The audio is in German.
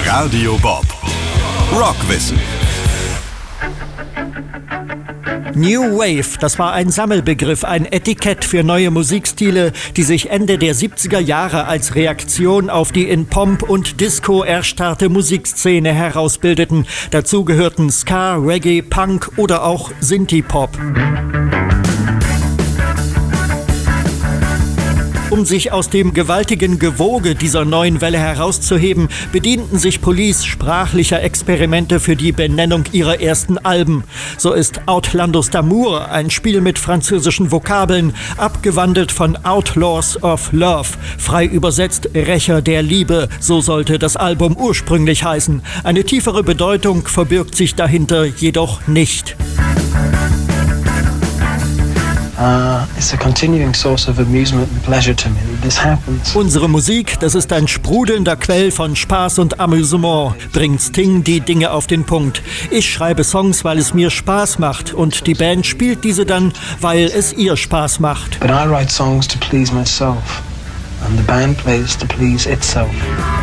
Radio Bob. Rockwissen. New Wave, das war ein Sammelbegriff, ein Etikett für neue Musikstile, die sich Ende der 70er Jahre als Reaktion auf die in Pomp und Disco erstarrte Musikszene herausbildeten. Dazu gehörten Ska, Reggae, Punk oder auch Synthie-Pop. Um sich aus dem gewaltigen Gewoge dieser neuen Welle herauszuheben, bedienten sich Police sprachlicher Experimente für die Benennung ihrer ersten Alben. So ist Outlandos d'Amour ein Spiel mit französischen Vokabeln, abgewandelt von Outlaws of Love, frei übersetzt Rächer der Liebe. So sollte das Album ursprünglich heißen. Eine tiefere Bedeutung verbirgt sich dahinter jedoch nicht. It's a continuing source of amusement and pleasure to me. This happens. Unsere Musik, das ist ein sprudelnder Quell von Spaß und Amüsement, bringt Sting die Dinge auf den Punkt. Ich schreibe Songs, weil es mir Spaß macht, und die Band spielt diese dann, weil es ihr Spaß macht. But I write songs to please myself, and the band plays to please itself.